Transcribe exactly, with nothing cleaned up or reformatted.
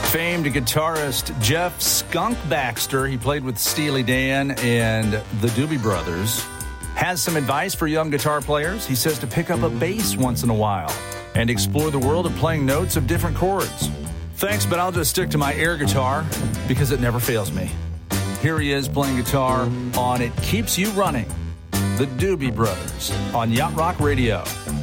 Famed guitarist Jeff Skunk Baxter, he played with Steely Dan and the Doobie Brothers, has some advice for young guitar players. He says to pick up a bass once in a while and explore the world of playing notes of different chords. Thanks, but I'll just stick to my air guitar because it never fails me. Here he is playing guitar on It Keeps You Running, the Doobie Brothers on Yacht Rock Radio.